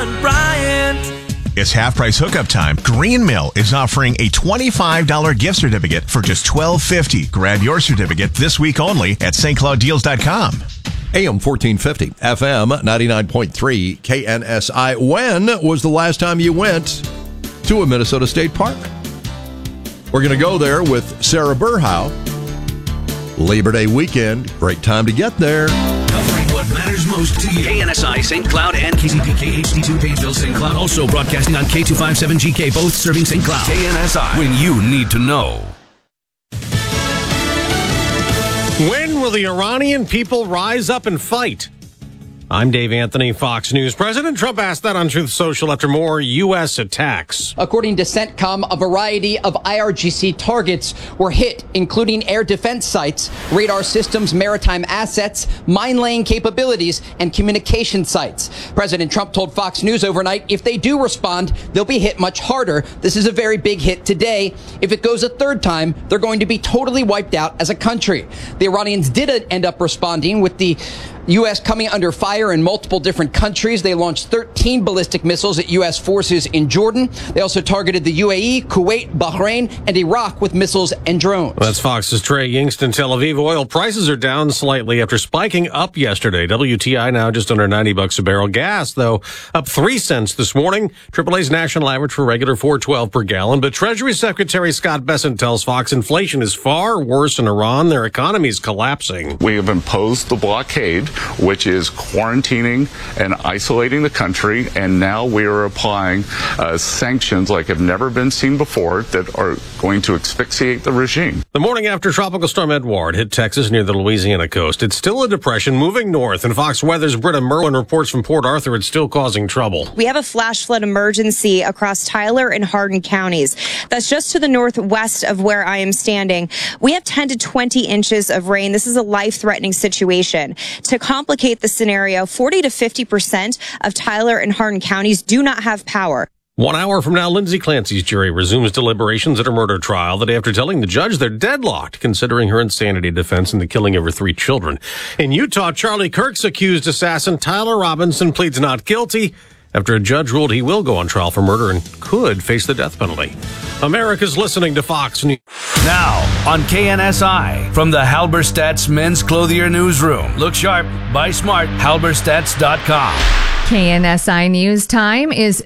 John Bryant. It's half-price hookup time. Green Mill is offering a $25 gift certificate for just $12.50. Grab your certificate this week only at stclouddeals.com. AM 1450, FM 99.3, KNSI. When was the last time you went to a Minnesota State Park? We're going to go there with Sarah Burhow. Labor Day weekend, great time to get there. Covering what matters most to you. KNSI St. Cloud and KCPK HD2 Painesville St. Cloud. Also broadcasting on K257GK, both serving St. Cloud. KNSI, when you need to know. When will the Iranian people rise up and fight? I'm Dave Anthony, Fox News. President Trump asked that on Truth Social after more U.S. attacks. According to CENTCOM, a variety of IRGC targets were hit, including air defense sites, radar systems, maritime assets, mine-laying capabilities, and communication sites. President Trump told Fox News overnight if they do respond, they'll be hit much harder. This is a very big hit today. If it goes a third time, they're going to be totally wiped out as a country. The Iranians did end up responding with the U.S. coming under fire in multiple different countries. They launched 13 ballistic missiles at U.S. forces in Jordan. They also targeted the UAE, Kuwait, Bahrain, and Iraq with missiles and drones. That's Fox's Trey Yingst in Tel Aviv. Oil prices are down slightly after spiking up yesterday. WTI now just under $90 a barrel. Gas, though, up 3 cents this morning. AAA's national average for regular $4.12 per gallon. But Treasury Secretary Scott Bessent tells Fox inflation is far worse in Iran. Their economy is collapsing. We have imposed the blockade, which is quarantining and isolating the country, and now we are applying sanctions like have never been seen before that are going to asphyxiate the regime. The morning after Tropical Storm Edouard hit Texas near the Louisiana coast, it's still a depression moving north, and Fox Weather's Britta Merwin reports from Port Arthur it's still causing trouble. We have a flash flood emergency across Tyler and Hardin counties. That's just to the northwest of where I am standing. We have 10 to 20 inches of rain. This is a life-threatening situation. To complicate the scenario, 40 to 50% of Tyler and Hardin counties do not have power. 1 hour from now, Lindsay Clancy's jury resumes deliberations at her murder trial the day after telling the judge they're deadlocked, considering her insanity defense in the killing of her 3 children. In Utah, Charlie Kirk's accused assassin Tyler Robinson pleads not guilty after a judge ruled he will go on trial for murder and could face the death penalty. America's listening to Fox News. Now on KNSI from the Halberstadt's Men's Clothier Newsroom. Look sharp, buy smart, halberstadts.com. KNSI News time is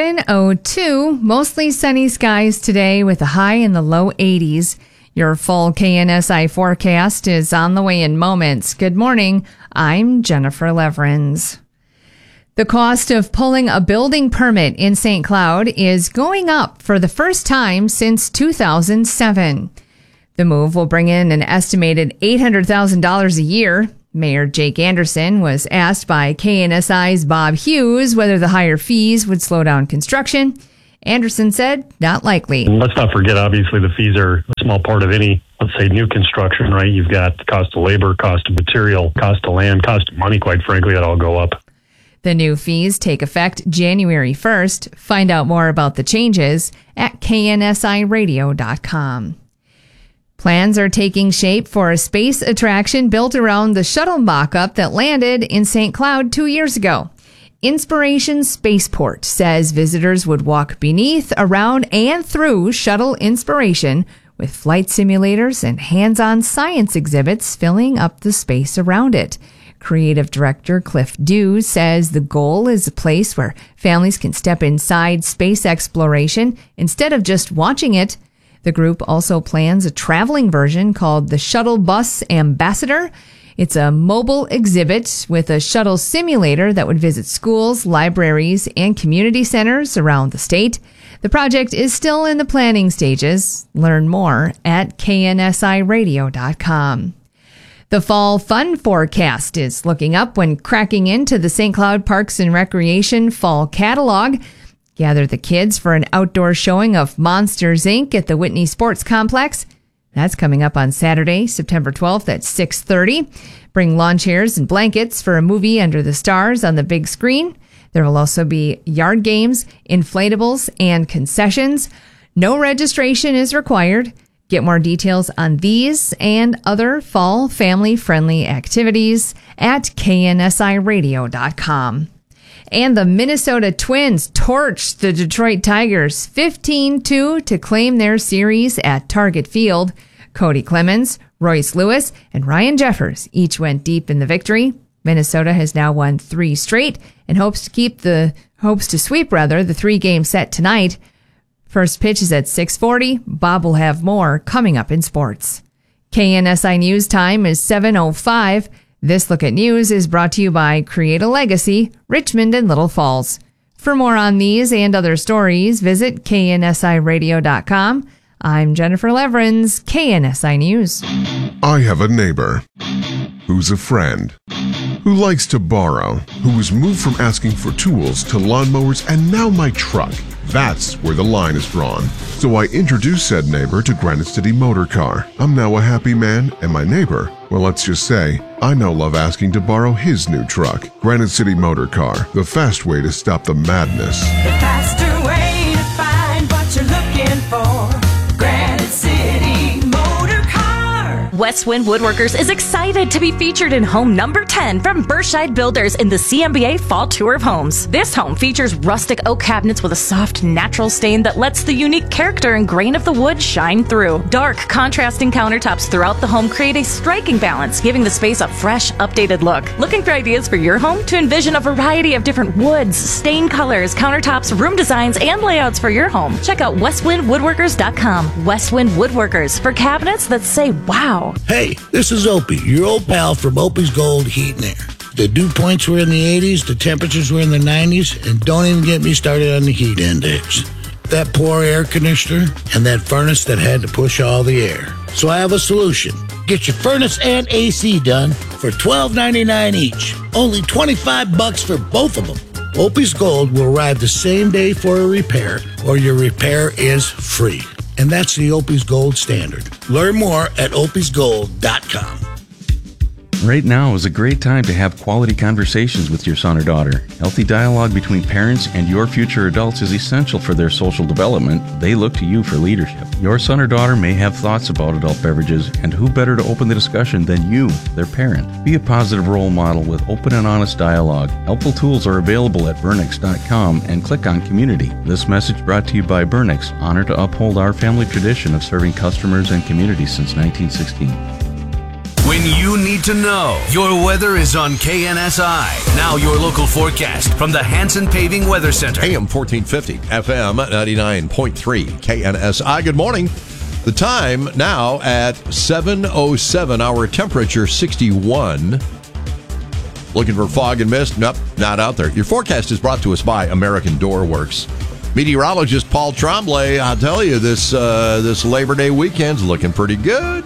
7:02. Mostly sunny skies today with a high in the low 80s. Your full KNSI forecast is on the way in moments. Good morning. I'm Jennifer Leverins. The cost of pulling a building permit in St. Cloud is going up for the first time since 2007. The move will bring in an estimated $800,000 a year. Mayor Jake Anderson was asked by KNSI's Bob Hughes whether the higher fees would slow down construction. Anderson said, not likely. And let's not forget, obviously, the fees are a small part of any, let's say, new construction, right? You've got the cost of labor, cost of material, cost of land, cost of money, quite frankly, that all go up. The new fees take effect January 1st. Find out more about the changes at knsiradio.com. Plans are taking shape for a space attraction built around the shuttle mock-up that landed in St. Cloud 2 years ago. Inspiration Spaceport says visitors would walk beneath, around, and through Shuttle Inspiration with flight simulators and hands-on science exhibits filling up the space around it. Creative director Cliff Dew says the goal is a place where families can step inside space exploration instead of just watching it. The group also plans a traveling version called the Shuttle Bus Ambassador. It's a mobile exhibit with a shuttle simulator that would visit schools, libraries, and community centers around the state. The project is still in the planning stages. Learn more at knsiradio.com. The fall fun forecast is looking up when cracking into the St. Cloud Parks and Recreation fall catalog. Gather the kids for an outdoor showing of Monsters, Inc. at the Whitney Sports Complex. That's coming up on Saturday, September 12th at 6:30. Bring lawn chairs and blankets for a movie under the stars on the big screen. There will also be yard games, inflatables, and concessions. No registration is required. Get more details on these and other fall family-friendly activities at knsiradio.com. And the Minnesota Twins torched the Detroit Tigers 15-2 to claim their series at Target Field. Cody Clemens, Royce Lewis, and Ryan Jeffers each went deep in the victory. Minnesota has now won 3 straight and hopes to sweep the 3-game set tonight. First pitch is at 6:40. Bob will have more coming up in sports. KNSI News time is 7:05. This Look at News is brought to you by Create a Legacy, Richmond and Little Falls. For more on these and other stories, visit KNSIRadio.com. I'm Jennifer Leverins, KNSI News. I have a neighbor who's a friend, who likes to borrow, who was moved from asking for tools to lawnmowers and now my truck. That's where the line is drawn. So I introduced said neighbor to Granite City Motor Car. I'm now a happy man, and my neighbor, well, let's just say, I now love asking to borrow his new truck. Granite City Motor Car, the fast way to stop the madness. The faster way to find what you're looking for. Granite City Motor Car. Westwind Woodworkers is excited to be featured in home number 10 from Berkshire Builders in the CMBA Fall Tour of Homes. This home features rustic oak cabinets with a soft, natural stain that lets the unique character and grain of the wood shine through. Dark, contrasting countertops throughout the home create a striking balance, giving the space a fresh, updated look. Looking for ideas for your home? To envision a variety of different woods, stain colors, countertops, room designs, and layouts for your home, check out westwindwoodworkers.com. Westwind Woodworkers, for cabinets that say wow. Hey, this is Opie, your old pal from Opie's Gold Heat and Air. The dew points were in the 80s, the temperatures were in the 90s, and don't even get me started on the heat index. That poor air conditioner and that furnace that had to push all the air. So I have a solution. Get your furnace and AC done for $12.99 each. Only $25 for both of them. Opie's Gold will arrive the same day for a repair, or your repair is free. And that's the Opie's Gold standard. Learn more at opiesgold.com. Right now is a great time to have quality conversations with your son or daughter. Healthy dialogue between parents and your future adults is essential for their social development. They look to you for leadership. Your son or daughter may have thoughts about adult beverages, and who better to open the discussion than you, their parent? Be a positive role model with open and honest dialogue. Helpful tools are available at Burnix.com and click on Community. This message brought to you by Burnix, honored to uphold our family tradition of serving customers and communities since 1916. When you need to know, your weather is on KNSI. Now your local forecast from the Hanson Paving Weather Center. AM 1450, FM 99.3, KNSI. Good morning. The time now at 7:07. Our temperature 61. Looking for fog and mist? Nope, not out there. Your forecast is brought to us by American Door Works. Meteorologist Paul Tremblay, I'll tell you, this Labor Day weekend's looking pretty good.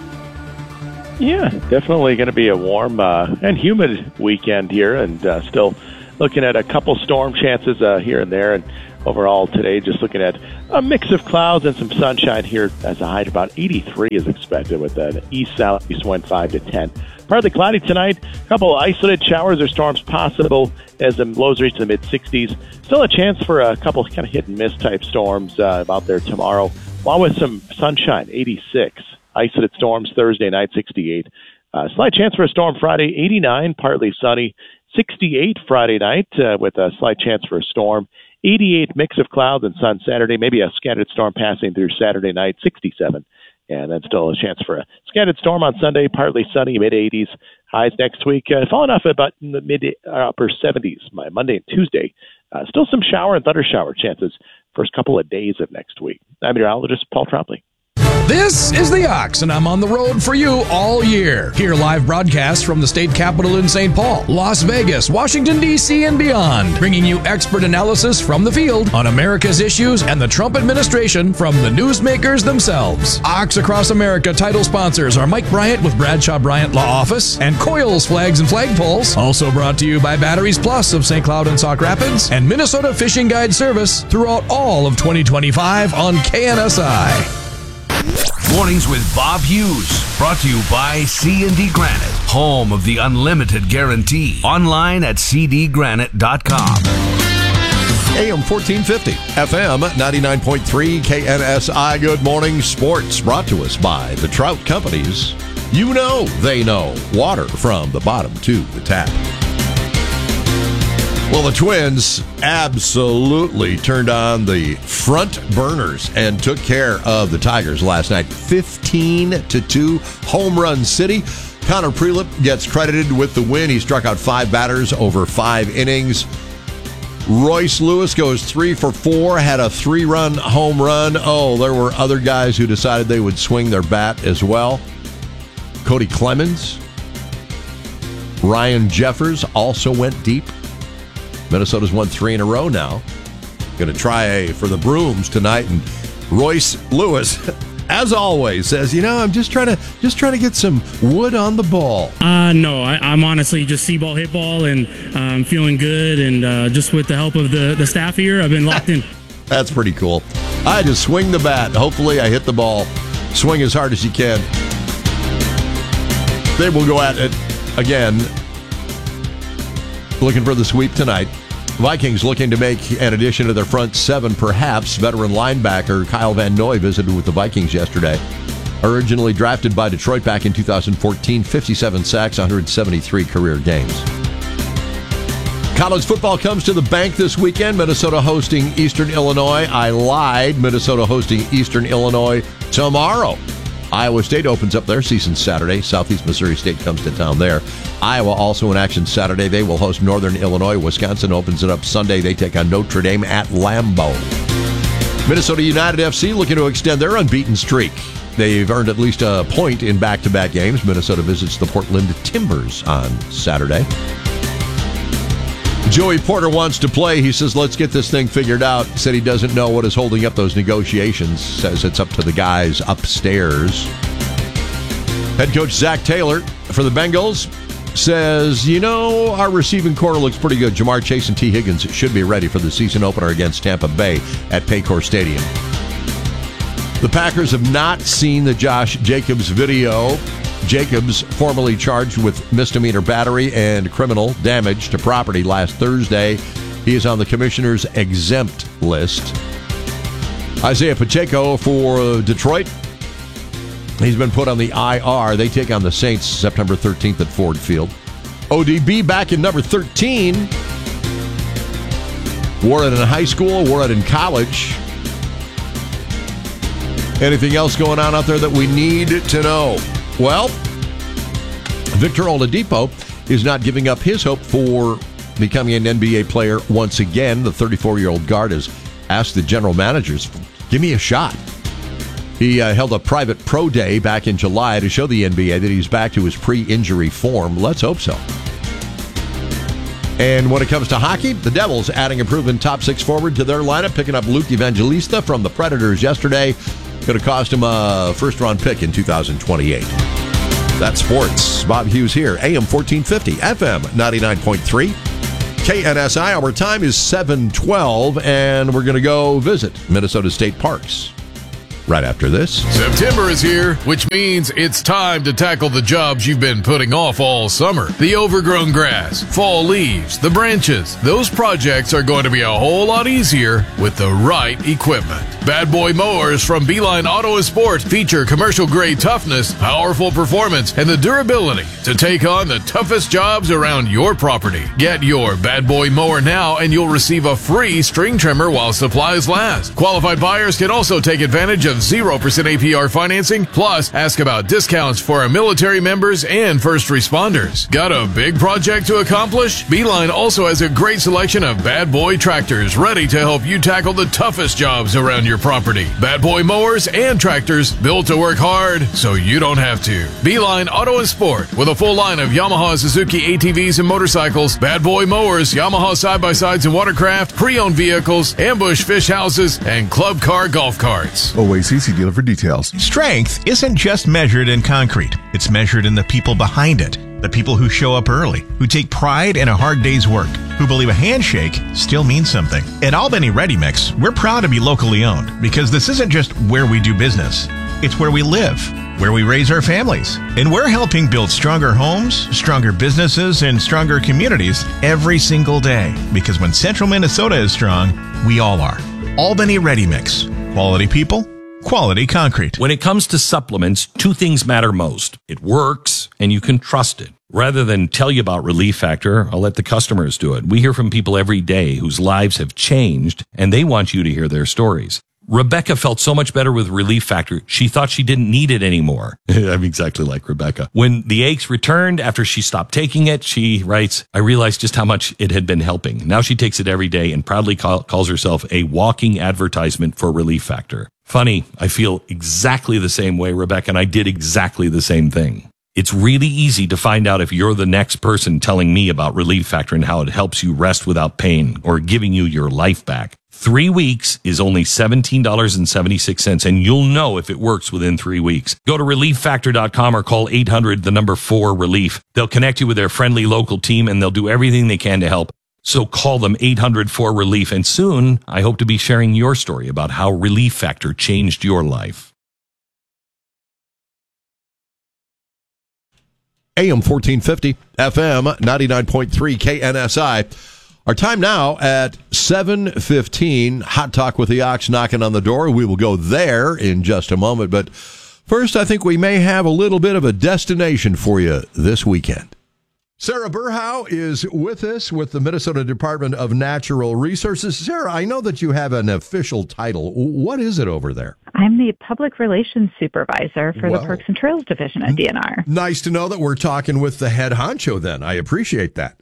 Yeah, definitely going to be a warm and humid weekend here, and still looking at a couple storm chances here and there. And overall today, just looking at a mix of clouds and some sunshine here as a high to about 83 is expected with an east-southeast wind 5 to 10. Partly cloudy tonight, a couple isolated showers or storms possible as the lows reach the mid-60s. Still a chance for a couple kind of hit-and-miss type storms out there tomorrow, along with some sunshine, 86. Isolated storms Thursday night, 68. Slight chance for a storm Friday, 89, partly sunny. 68 Friday night with a slight chance for a storm. 88 mix of clouds and sun Saturday, maybe a scattered storm passing through Saturday night, 67. And then still a chance for a scattered storm on Sunday, partly sunny, mid-80s. Highs next week, falling off about in the mid-upper 70s by Monday and Tuesday. Still some shower and thunder shower chances first couple of days of next week. I'm meteorologist Paul Trombley. This is The Ox, and I'm on the road for you all year. Hear live broadcasts from the state capitol in St. Paul, Las Vegas, Washington, D.C., and beyond, bringing you expert analysis from the field on America's issues and the Trump administration from the newsmakers themselves. Ox Across America title sponsors are Mike Bryant with Bradshaw Bryant Law Office and Coils Flags and Flagpoles. Also brought to you by Batteries Plus of St. Cloud and Sauk Rapids and Minnesota Fishing Guide Service throughout all of 2025 on KNSI. Mornings with Bob Hughes, brought to you by C&D Granite, home of the unlimited guarantee. Online at cdgranite.com. AM 1450, FM 99.3, KNSI. Good morning sports, brought to us by the Trout Companies. You know they know. Water from the bottom to the tap. Well, the Twins absolutely turned on the front burners and took care of the Tigers last night. 15-2 home run city. Connor Prelip gets credited with the win. He struck out 5 batters over 5 innings. Royce Lewis goes 3 for 4, had a 3-run home run. Oh, there were other guys who decided they would swing their bat as well. Cody Clemens, Ryan Jeffers also went deep. Minnesota's won 3 in a row now. Going to try for the Brooms tonight. And Royce Lewis, as always, says, I'm just trying to get some wood on the ball. No, I'm honestly just see ball, hit ball, and I'm feeling good. And just with the help of the staff here, I've been locked in. That's pretty cool. I just swing the bat. Hopefully I hit the ball. Swing as hard as you can. They will go at it again. Looking for the sweep tonight. Vikings looking to make an addition to their front 7, perhaps. Veteran linebacker Kyle Van Noy visited with the Vikings yesterday. Originally drafted by Detroit back in 2014, 57 sacks, 173 career games. College football comes to the bank this weekend. Minnesota hosting Eastern Illinois. I lied. Minnesota hosting Eastern Illinois tomorrow. Iowa State opens up their season Saturday. Southeast Missouri State comes to town there. Iowa also in action Saturday. They will host Northern Illinois. Wisconsin opens it up Sunday. They take on Notre Dame at Lambeau. Minnesota United FC looking to extend their unbeaten streak. They've earned at least a point in back-to-back games. Minnesota visits the Portland Timbers on Saturday. Joey Porter wants to play. He says, let's get this thing figured out. Said he doesn't know what is holding up those negotiations. Says it's up to the guys upstairs. Head coach Zach Taylor for the Bengals says, our receiving core looks pretty good. Jamar Chase and T. Higgins should be ready for the season opener against Tampa Bay at Paycor Stadium. The Packers have not seen the Josh Jacobs video. Jacobs, formerly charged with misdemeanor battery and criminal damage to property last Thursday. He is on the commissioner's exempt list. Isaiah Pacheco for Detroit. He's been put on the IR. They take on the Saints September 13th at Ford Field. ODB back in number 13. Wore it in high school, wore it in college. Anything else going on out there that we need to know? Well, Victor Oladipo is not giving up his hope for becoming an NBA player once again. The 34-year-old guard has asked the general managers, give me a shot. He held a private pro day back in July to show the NBA that he's back to his pre-injury form. Let's hope so. And when it comes to hockey, the Devils adding a proven top 6 forward to their lineup, picking up Luke Evangelista from the Predators yesterday. Going to cost him a first-round pick in 2028. That's sports. Bob Hughes here, AM 1450, FM 99.3. KNSI, our time is 7:12, and we're going to go visit Minnesota State Parks right after this. September is here, which means it's time to tackle the jobs you've been putting off all summer. The overgrown grass, fall leaves, the branches. Those projects are going to be a whole lot easier with the right equipment. Bad Boy Mowers from Beeline Auto and Sport feature commercial-grade toughness, powerful performance, and the durability to take on the toughest jobs around your property. Get your Bad Boy Mower now, and you'll receive a free string trimmer while supplies last. Qualified buyers can also take advantage of 0% APR financing, plus ask about discounts for our military members and first responders. Got a big project to accomplish? Beeline also has a great selection of Bad Boy tractors ready to help you tackle the toughest jobs around your property. Bad Boy mowers and tractors built to work hard so you don't have to. Beeline Auto and Sport with a full line of Yamaha, Suzuki ATVs and motorcycles, Bad Boy mowers, Yamaha side-by-sides and watercraft, pre-owned vehicles, ambush fish houses, and club car golf carts. OACC dealer for details. Strength isn't just measured in concrete. It's measured in the people behind it. The people who show up early, who take pride in a hard day's work, who believe a handshake still means something. At Albany Ready Mix, we're proud to be locally owned because this isn't just where we do business. It's where we live, where we raise our families. And we're helping build stronger homes, stronger businesses, and stronger communities every single day. Because when Central Minnesota is strong, we all are. Albany Ready Mix. Quality people, quality concrete. When it comes to supplements, 2 things matter most. It works, and you can trust it. Rather than tell you about Relief Factor, I'll let the customers do it. We hear from people every day whose lives have changed, and they want you to hear their stories. Rebecca felt so much better with Relief Factor, she thought she didn't need it anymore. I'm exactly like Rebecca. When the aches returned after she stopped taking it, she writes, I realized just how much it had been helping. Now she takes it every day and proudly calls herself a walking advertisement for Relief Factor. Funny, I feel exactly the same way, Rebecca, and I did exactly the same thing. It's really easy to find out if you're the next person telling me about Relief Factor and how it helps you rest without pain or giving you your life back. 3 weeks is only $17.76, and you'll know if it works within 3 weeks. Go to ReliefFactor.com or call 800-4-RELIEF. They'll connect you with their friendly local team, and they'll do everything they can to help. So call them 800-4-RELIEF, and soon I hope to be sharing your story about how Relief Factor changed your life. AM 1450, FM 99.3 KNSI. Our time now at 7:15. Hot Talk with the Ox knocking on the door. We will go there in just a moment. But first, I think we may have a little bit of a destination for you this weekend. Sarah Burhow is with us with the Minnesota Department of Natural Resources. Sarah, I know that you have an official title. What is it over there? I'm the Public Relations Supervisor for the Parks and Trails Division at DNR. Nice to know that we're talking with the head honcho then. I appreciate that.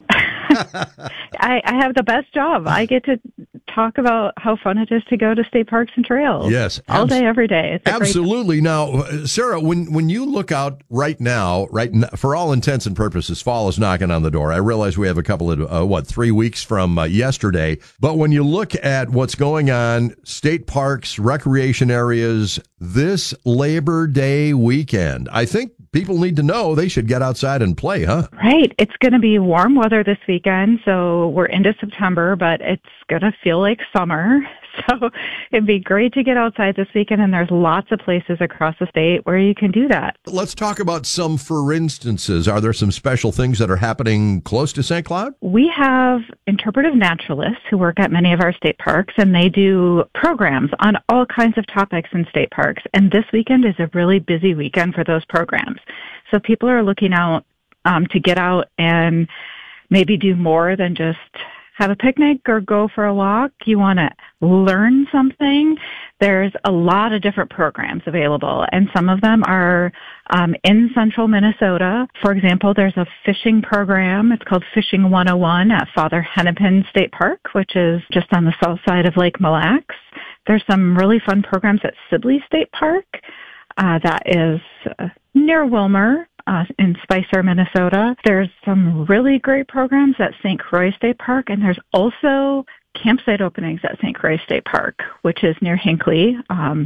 I have the best job. I get to talk about how fun it is to go to state parks and trails. Yes. All day, every day. It's absolutely. Now, Sarah, when you look out right now, for all intents and purposes, fall is knocking on the door. I realize we have a couple of, 3 weeks from yesterday. But when you look at what's going on, state parks, recreation areas, this Labor Day weekend, I think people need to know they should get outside and play, huh? Right. It's going to be warm weather this weekend, so we're into September, but it's going to feel like summer. So it'd be great to get outside this weekend, and there's lots of places across the state where you can do that. Let's talk about some for instances. Are there some special things that are happening close to St. Cloud? We have interpretive naturalists who work at many of our state parks, and they do programs on all kinds of topics in state parks. And this weekend is a really busy weekend for those programs. So people are looking out to get out and maybe do more than just have a picnic or go for a walk. You want to learn something. There's a lot of different programs available, and some of them are in central Minnesota. For example, there's a fishing program. It's called Fishing 101 at Father Hennepin State Park, which is just on the south side of Lake Mille Lacs. There's some really fun programs at Sibley State Park. That is near Wilmer. In Spicer, Minnesota. There's some really great programs at St. Croix State Park, and there's also campsite openings at St. Croix State Park, which is near Hinckley,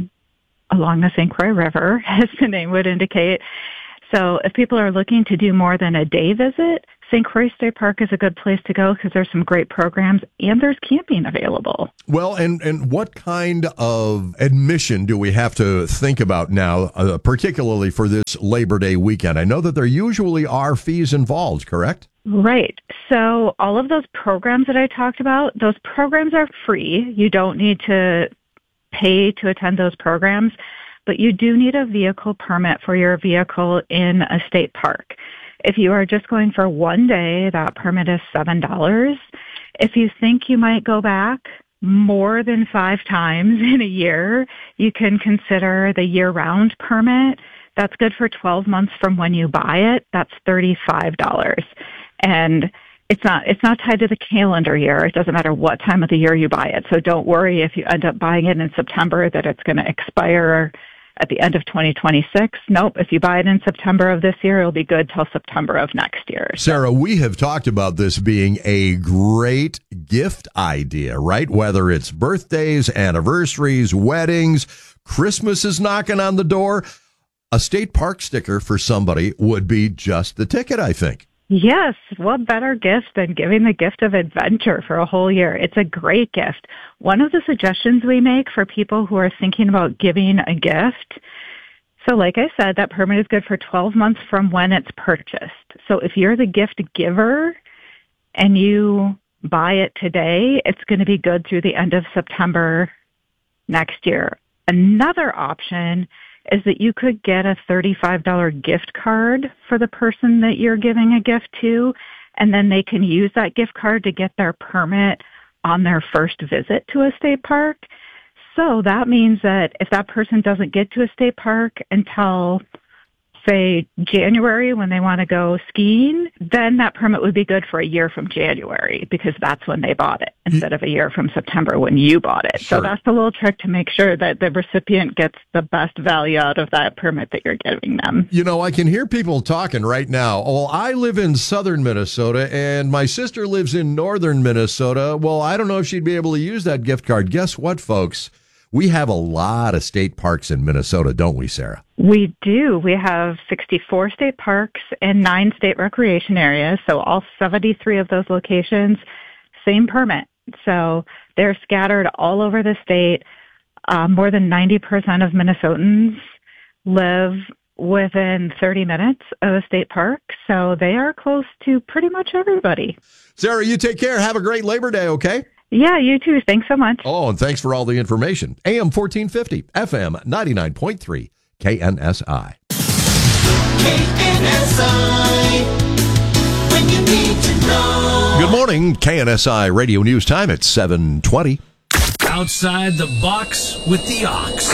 along the St. Croix River, as the name would indicate. So if people are looking to do more than a day visit, St. Croix State Park is a good place to go because there's some great programs and there's camping available. Well, and what kind of admission do we have to think about now, particularly for this Labor Day weekend? I know that there usually are fees involved, correct? Right. So all of those programs that I talked about, those programs are free. You don't need to pay to attend those programs, but you do need a vehicle permit for your vehicle in a state park. If you are just going for one day, that permit is $7. If you think you might go back more than 5 times in a year, you can consider the year-round permit. That's good for 12 months from when you buy it. That's $35. And it's not tied to the calendar year. It doesn't matter what time of the year you buy it. So don't worry if you end up buying it in September that it's going to expire at the end of 2026. Nope. If you buy it in September of this year, it'll be good till September of next year. Sarah, we have talked about this being a great gift idea, right? Whether it's birthdays, anniversaries, weddings, Christmas is knocking on the door. A state park sticker for somebody would be just the ticket, I think. Yes. What better gift than giving the gift of adventure for a whole year? It's a great gift. One of the suggestions we make for people who are thinking about giving a gift, so like I said, that permit is good for 12 months from when it's purchased. So if you're the gift giver and you buy it today, it's going to be good through the end of September next year. Another option is that you could get a $35 gift card for the person that you're giving a gift to, and then they can use that gift card to get their permit on their first visit to a state park. So that means that if that person doesn't get to a state park until, say, January when they want to go skiing, then that permit would be good for a year from January because that's when they bought it instead of a year from September when you bought it. Sure. So that's a little trick to make sure that the recipient gets the best value out of that permit that you're giving them. You know, I can hear people talking right now. Well, I live in southern Minnesota and my sister lives in northern Minnesota. Well, I don't know if she'd be able to use that gift card. Guess what, folks? We have a lot of state parks in Minnesota, don't we, Sarah? We do. We have 64 state parks and 9 state recreation areas. So all 73 of those locations, same permit. So they're scattered all over the state. More than 90% of Minnesotans live within 30 minutes of a state park. So they are close to pretty much everybody. Sarah, you take care. Have a great Labor Day, okay? Yeah, you too. Thanks so much. Oh, and thanks for all the information. AM 1450, FM 99.3, KNSI. KNSI, when you need to know. Good morning, KNSI Radio News Time at 7:20. Outside the box with the Ox.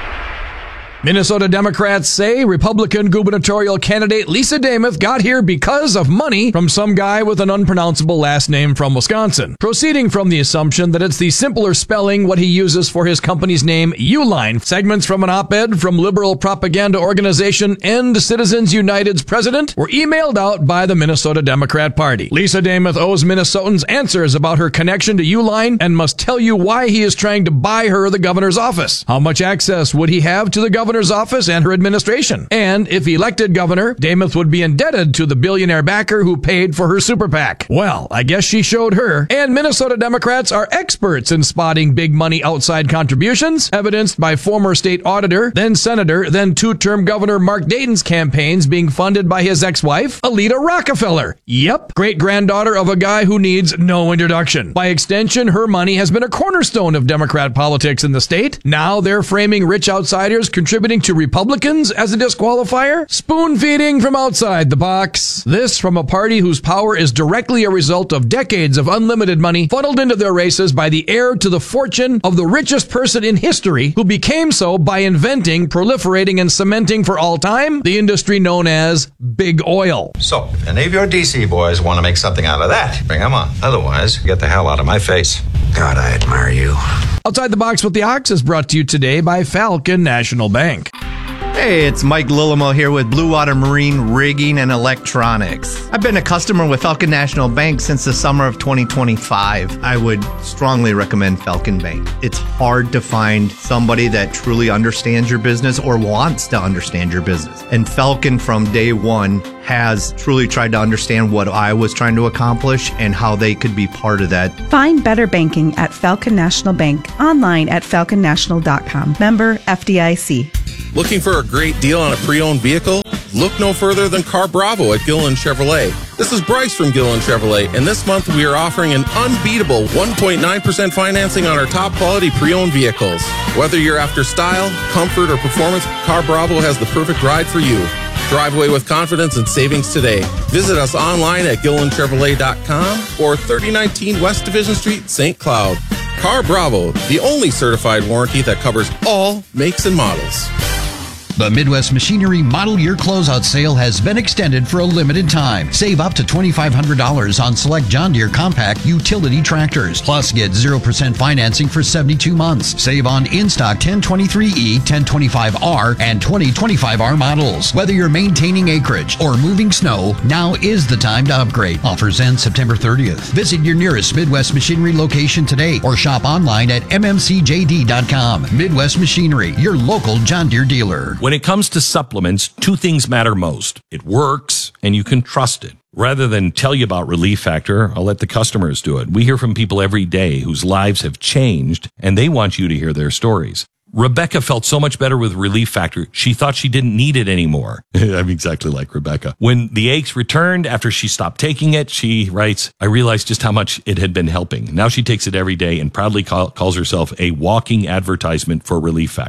Minnesota Democrats say Republican gubernatorial candidate Lisa Demuth got here because of money from some guy with an unpronounceable last name from Wisconsin. Proceeding from the assumption that it's the simpler spelling what he uses for his company's name, Uline. Segments from an op-ed from liberal propaganda organization End Citizens United's president were emailed out by the Minnesota Democrat Party. Lisa Demuth owes Minnesotans answers about her connection to Uline and must tell you why he is trying to buy her the governor's office. How much access would he have to the governor's office and her administration? And if elected governor, Demuth would be indebted to the billionaire backer who paid for her super PAC. Well, I guess she showed her. And Minnesota Democrats are experts in spotting big money outside contributions, evidenced by former state auditor, then senator, then two-term governor Mark Dayton's campaigns being funded by his ex-wife, Alida Rockefeller. Yep, great-granddaughter of a guy who needs no introduction. By extension, her money has been a cornerstone of Democrat politics in the state. Now they're framing rich outsiders contributing to Republicans as a disqualifier? Spoon feeding from outside the box. This from a party whose power is directly a result of decades of unlimited money funneled into their races by the heir to the fortune of the richest person in history, who became so by inventing, proliferating, and cementing for all time the industry known as big oil. So, if any of your DC boys want to make something out of that, bring them on. Otherwise, get the hell out of my face. God, I admire you. Outside the Box with the Ox is brought to you today by Falcon National Bank. Hey, it's Mike Lillimo here with Blue Water Marine Rigging and Electronics. I've been a customer with Falcon National Bank since the summer of 2025. I would strongly recommend Falcon Bank. It's hard to find somebody that truly understands your business or wants to understand your business. And Falcon from day one has truly tried to understand what I was trying to accomplish and how they could be part of that. Find better banking at Falcon National Bank. Online at falconnational.com. Member FDIC. Looking for a great deal on a pre-owned vehicle? Look no further than Car Bravo at Gillen Chevrolet. This is Bryce from Gillen Chevrolet, and this month we are offering an unbeatable 1.9% financing on our top quality pre-owned vehicles. Whether you're after style, comfort, or performance, Car Bravo has the perfect ride for you. Drive away with confidence and savings today. Visit us online at GillenChevrolet.com or 3019 West Division Street, St. Cloud. Car Bravo, the only certified warranty that covers all makes and models. The Midwest Machinery Model Year Closeout Sale has been extended for a limited time. Save up to $2,500 on select John Deere compact utility tractors. Plus, get 0% financing for 72 months. Save on in-stock 1023E, 1025R, and 2025R models. Whether you're maintaining acreage or moving snow, now is the time to upgrade. Offers end September 30th. Visit your nearest Midwest Machinery location today or shop online at mmcjd.com. Midwest Machinery, your local John Deere dealer. When it comes to supplements, two things matter most. It works, and you can trust it. Rather than tell you about Relief Factor, I'll let the customers do it. We hear from people every day whose lives have changed, and they want you to hear their stories. Rebecca felt so much better with Relief Factor, she thought she didn't need it anymore. I'm exactly like Rebecca. When the aches returned after she stopped taking it, she writes, I realized just how much it had been helping. Now she takes it every day and proudly calls herself a walking advertisement for Relief Factor.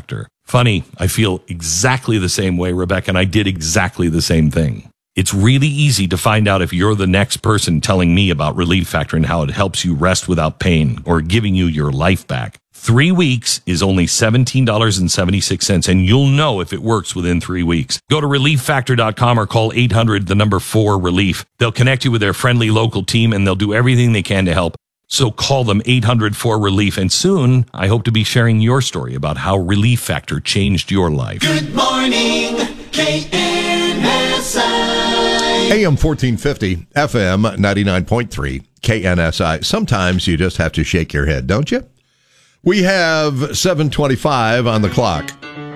Funny, I feel exactly the same way, Rebecca, and I did exactly the same thing. It's really easy to find out if you're the next person telling me about Relief Factor and how it helps you rest without pain or giving you your life back. 3 weeks is only $17.76, and you'll know if it works within 3 weeks. Go to ReliefFactor.com or call 800-4-RELIEF. They'll connect you with their friendly local team, and they'll do everything they can to help. So call them 800-4-RELIEF, and soon I hope to be sharing your story about how Relief Factor changed your life. Good morning, KNSI. AM 1450, FM 99.3, KNSI. Sometimes you just have to shake your head, don't you? We have 7:25 on the clock.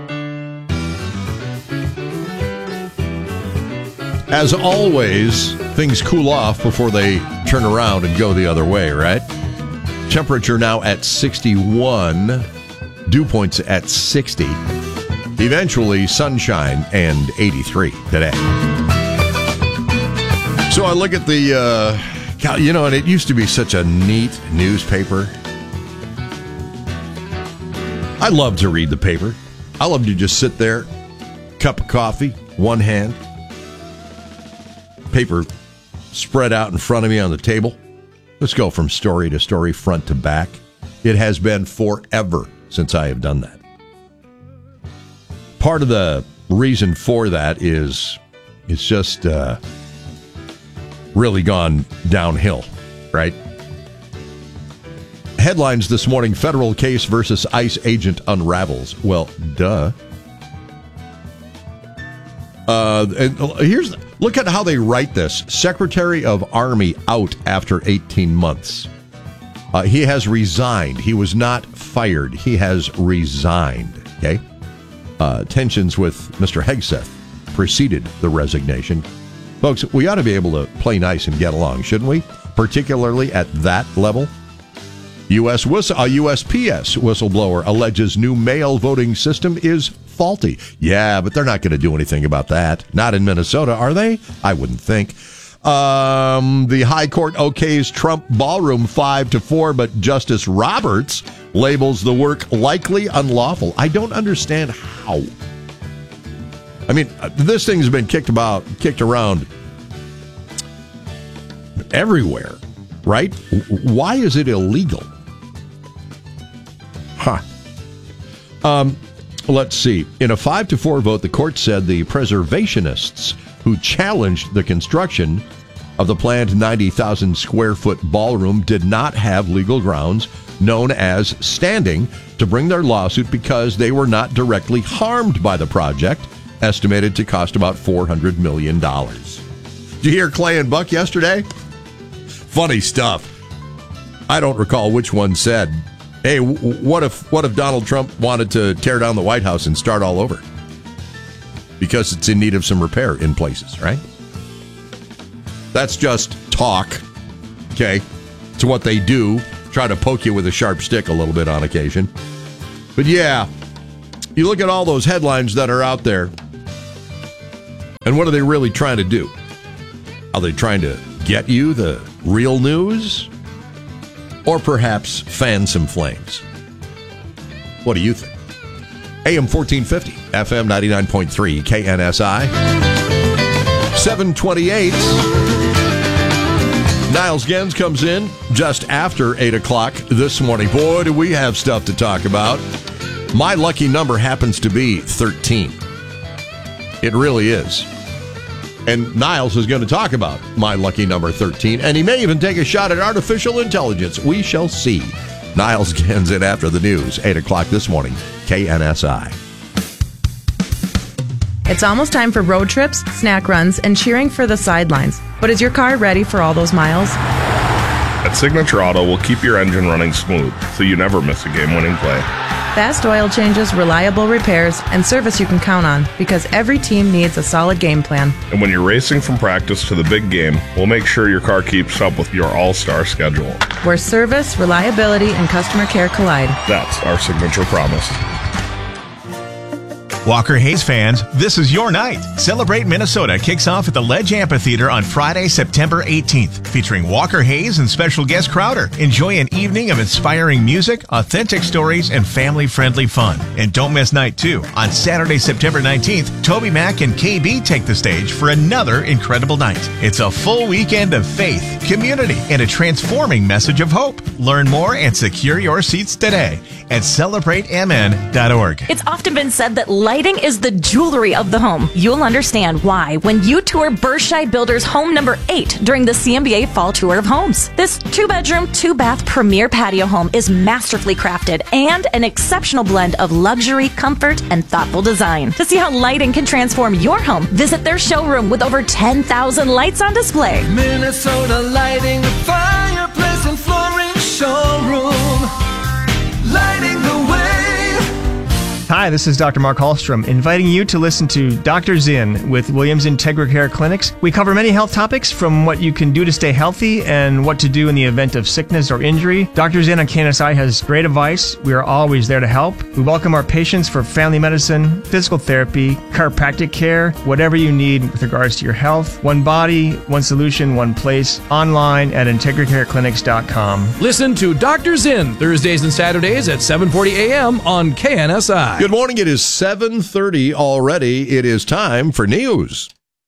As always, things cool off before they turn around and go the other way, right? Temperature now at 61, dew points at 60. Eventually, sunshine and 83 today. So I look at the, and it used to be such a neat newspaper. I love to read the paper. I love to just sit there, cup of coffee, one hand, paper spread out in front of me on the table. Let's go from story to story, front to back. It has been forever since I have done that. Part of the reason for that is it's just really gone downhill, right? Headlines this morning: federal case versus ICE agent unravels. Well, duh. Look at how they write this. Secretary of Army out after 18 months. He has resigned. He was not fired. He has resigned. Okay. Tensions with Mr. Hegseth preceded the resignation. Folks, we ought to be able to play nice and get along, shouldn't we? Particularly at that level. USPS whistleblower alleges new mail voting system is faulty. Yeah, but they're not going to do anything about that. Not in Minnesota, are they? I wouldn't think. The High Court okays Trump ballroom 5-4, but Justice Roberts labels the work likely unlawful. I don't understand how. I mean, this thing's been kicked around everywhere, right? Why is it illegal? Let's see. In a 5-4 vote, the court said the preservationists who challenged the construction of the planned 90,000 square foot ballroom did not have legal grounds known as standing to bring their lawsuit because they were not directly harmed by the project, estimated to cost about $400 million. Did you hear Clay and Buck yesterday? Funny stuff. I don't recall which one said, hey, what if Donald Trump wanted to tear down the White House and start all over? Because it's in need of some repair in places, right? That's just talk, okay? It's what they do. Try to poke you with a sharp stick a little bit on occasion. But yeah, you look at all those headlines that are out there, and what are they really trying to do? Are they trying to get you the real news? Or perhaps fan some flames? What do you think? AM 1450, FM 99.3, KNSI. 728. Niles Gens comes in just after 8 o'clock this morning. Boy, do we have stuff to talk about. My lucky number happens to be 13. It really is. And Niles is going to talk about my lucky number 13, and he may even take a shot at artificial intelligence. We shall see. Niles Gens in after the news, 8 o'clock this morning, KNSI. It's almost time for road trips, snack runs, and cheering for the sidelines. But is your car ready for all those miles? At Signature Auto, we'll keep your engine running smooth, so you never miss a game-winning play. Fast oil changes, reliable repairs, and service you can count on, because every team needs a solid game plan. And when you're racing from practice to the big game, we'll make sure your car keeps up with your all-star schedule. Where service, reliability, and customer care collide. That's our signature promise. Walker Hayes fans, this is your night. Celebrate Minnesota kicks off at the Ledge Amphitheater on Friday, September 18th, featuring Walker Hayes and special guest Crowder. Enjoy an evening of inspiring music, authentic stories, and family-friendly fun. And don't miss night 2. On Saturday, September 19th, Toby Mac and KB take the stage for another incredible night. It's a full weekend of faith, community, and a transforming message of hope. Learn more and secure your seats today at celebratemn.org. It's often been said that lighting is the jewelry of the home. You'll understand why when you tour Berkshire Builders home number 8 during the CMBA Fall Tour of Homes. This 2-bedroom, 2-bath premier patio home is masterfully crafted and an exceptional blend of luxury, comfort, and thoughtful design. To see how lighting can transform your home, visit their showroom with over 10,000 lights on display. Minnesota Lighting, the fireplace and flooring showroom. Lighting the way. Hi, this is Dr. Mark Hallstrom, inviting you to listen to Dr. Zinn with Williams Integra Care Clinics. We cover many health topics, from what you can do to stay healthy and what to do in the event of sickness or injury. Dr. Zinn on KNSI has great advice. We are always there to help. We welcome our patients for family medicine, physical therapy, chiropractic care, whatever you need with regards to your health. One body, one solution, one place. Online at IntegraCareClinics.com. Listen to Dr. Zinn Thursdays and Saturdays at 7:40 a.m. on KNSI. Good morning. It is 7:30 already. It is time for news.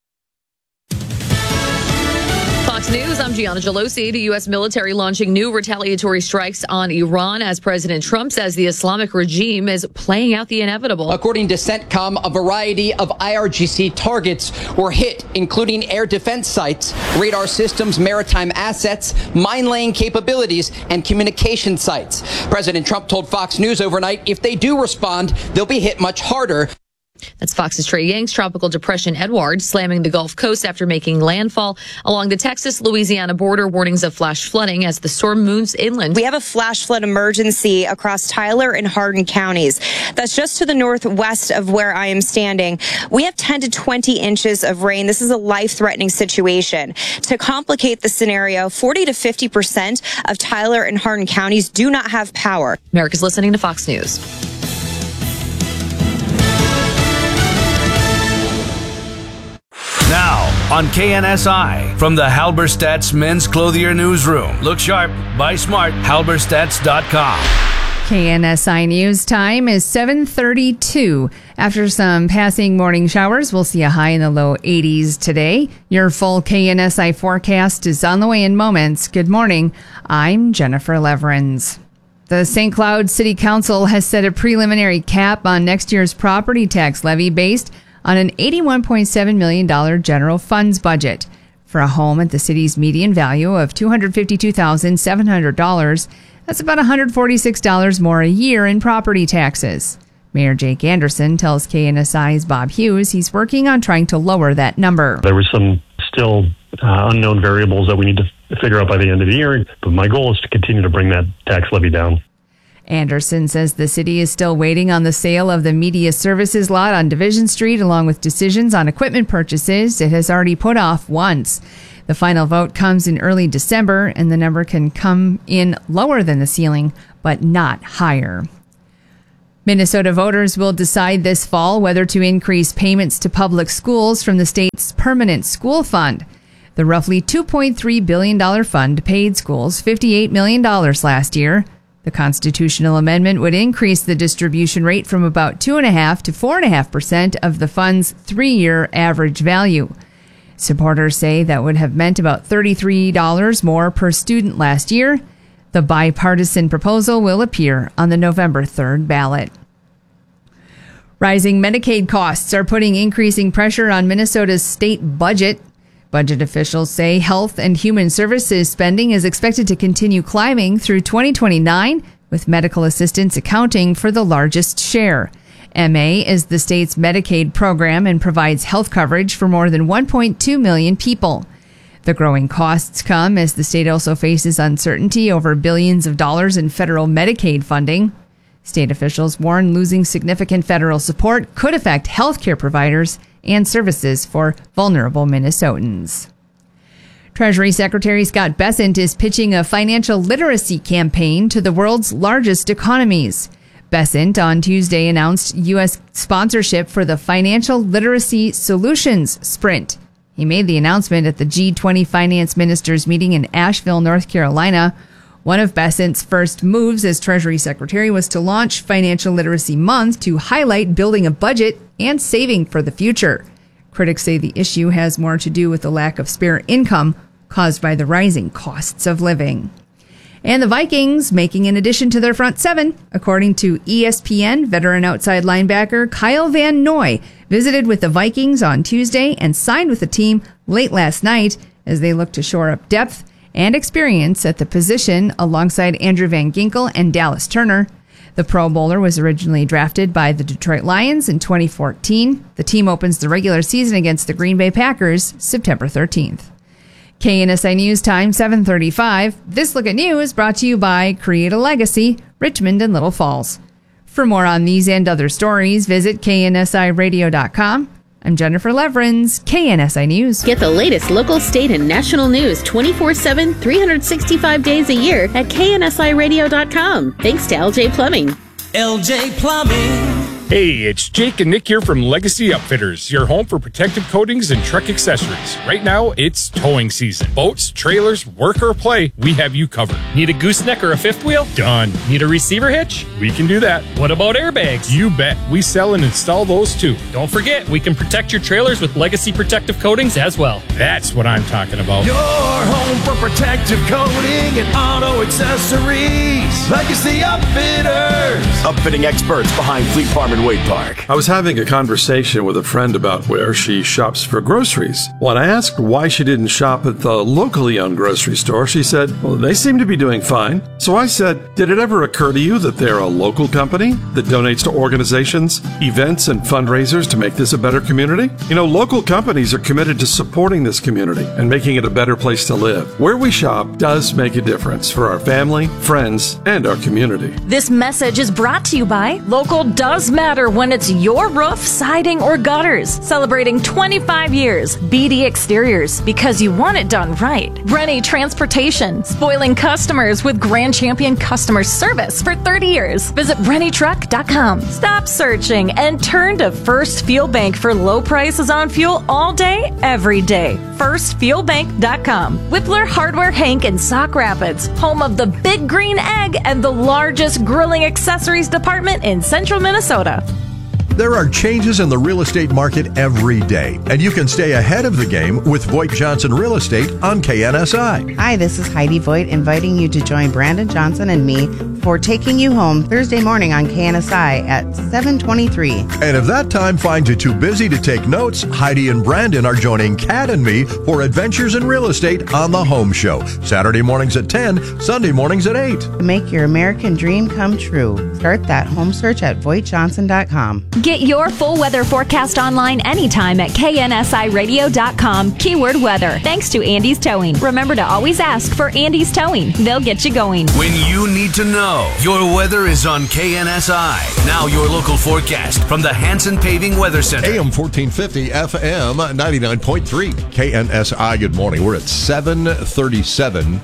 Fox News, I'm Gianna Gelosi. The U.S. military launching new retaliatory strikes on Iran as President Trump says the Islamic regime is playing out the inevitable. According to CENTCOM, a variety of IRGC targets were hit, including air defense sites, radar systems, maritime assets, mine-laying capabilities, and communication sites. President Trump told Fox News overnight if they do respond, they'll be hit much harder. That's Fox's Trey Yang's tropical depression Edward slamming the Gulf Coast after making landfall along the Texas-Louisiana border. Warnings of flash flooding as the storm moves inland. We have a flash flood emergency across Tyler and Hardin counties. That's just to the northwest of where I am standing. We have 10 to 20 inches of rain. This is a life-threatening situation. To complicate the scenario, 40 to 50% of Tyler and Hardin counties do not have power. America's listening to Fox News. Now, on KNSI, from the Halberstadt's Men's Clothier Newsroom. Look sharp, buy smart, halberstadts.com. KNSI News time is 7:32. After some passing morning showers, we'll see a high in the low 80s today. Your full KNSI forecast is on the way in moments. Good morning. I'm Jennifer Leverins. The St. Cloud City Council has set a preliminary cap on next year's property tax levy based on an $81.7 million general funds budget. For a home at the city's median value of $252,700, that's about $146 more a year in property taxes. Mayor Jake Anderson tells KNSI's Bob Hughes he's working on trying to lower that number. There were some still unknown variables that we need to figure out by the end of the year, but my goal is to continue to bring that tax levy down. Anderson says the city is still waiting on the sale of the media services lot on Division Street, along with decisions on equipment purchases it has already put off once. The final vote comes in early December, and the number can come in lower than the ceiling, but not higher. Minnesota voters will decide this fall whether to increase payments to public schools from the state's permanent school fund. The roughly $2.3 billion fund paid schools $58 million last year. The constitutional amendment would increase the distribution rate from about 2.5% to 4.5% of the fund's 3-year average value. Supporters say that would have meant about $33 more per student last year. The bipartisan proposal will appear on the November 3rd ballot. Rising Medicaid costs are putting increasing pressure on Minnesota's state budget. Budget officials say Health and Human Services spending is expected to continue climbing through 2029, with medical assistance accounting for the largest share. MA is the state's Medicaid program and provides health coverage for more than 1.2 million people. The growing costs come as the state also faces uncertainty over billions of dollars in federal Medicaid funding. State officials warn losing significant federal support could affect healthcare providers and services for vulnerable Minnesotans. Treasury Secretary Scott Bessent is pitching a financial literacy campaign to the world's largest economies. Besant on Tuesday announced U.S. sponsorship for the Financial Literacy Solutions Sprint. He made the announcement at the G20 finance ministers meeting in Asheville, North Carolina. One of Besant's first moves as Treasury Secretary was to launch Financial Literacy Month to highlight building a budget and saving for the future. Critics say the issue has more to do with the lack of spare income caused by the rising costs of living. And the Vikings making an addition to their front seven. According to ESPN, veteran outside linebacker Kyle Van Noy visited with the Vikings on Tuesday and signed with the team late last night as they look to shore up depth and experience at the position alongside Andrew Van Ginkel and Dallas Turner. The Pro Bowler was originally drafted by the Detroit Lions in 2014. The team opens the regular season against the Green Bay Packers September 13th. KNSI News Time, 7:35. This Look at News brought to you by Create a Legacy, Richmond and Little Falls. For more on these and other stories, visit KNSIRadio.com. I'm Jennifer Leverins, KNSI News. Get the latest local, state, and national news 24/7, 365 days a year at KNSIRadio.com. Thanks to LJ Plumbing. LJ Plumbing. Hey, it's Jake and Nick here from Legacy Upfitters, your home for protective coatings and truck accessories. Right now, it's towing season. Boats, trailers, work or play, we have you covered. Need a gooseneck or a fifth wheel? Done. Need a receiver hitch? We can do that. What about airbags? You bet. We sell and install those too. Don't forget, we can protect your trailers with Legacy protective coatings as well. That's what I'm talking about. Your home for protective coating and auto accessories. Legacy Upfitters. Upfitting experts behind Fleet Farm and Wade Park. I was having a conversation with a friend about where she shops for groceries. When I asked why she didn't shop at the locally owned grocery store, she said, well, they seem to be doing fine. So I said, did it ever occur to you that they're a local company that donates to organizations, events, and fundraisers to make this a better community? You know, local companies are committed to supporting this community and making it a better place to live. Where we shop does make a difference for our family, friends, and our community. This message is brought to you by Local Does Matter when it's your roof, siding, or gutters. Celebrating 25 years. BD Exteriors, because you want it done right. Rennie Transportation, spoiling customers with Grand Champion customer service for 30 years. Visit RennieTruck.com. Stop searching and turn to First Fuel Bank for low prices on fuel all day, every day. FirstFuelBank.com. Whippler Hardware Hank in Sauk Rapids, home of the Big Green Egg and the largest grilling accessories department in central Minnesota. There are changes in the real estate market every day, and you can stay ahead of the game with Voigt Johnson Real Estate on KNSI. Hi, this is Heidi Voigt, inviting you to join Brandon Johnson and me for Taking You Home Thursday morning on KNSI at 7:23. And if that time finds you too busy to take notes, Heidi and Brandon are joining Kat and me for Adventures in Real Estate on the Home Show. Saturday mornings at 10, Sunday mornings at 8. To make your American dream come true, start that home search at VoigtJohnson.com. Get your full weather forecast online anytime at KNSIRadio.com, keyword weather. Thanks to Andy's Towing. Remember to always ask for Andy's Towing. They'll get you going. When you need to know, your weather is on KNSI. Now your local forecast from the Hanson Paving Weather Center. AM 1450, FM 99.3. KNSI, good morning. We're at 7:37.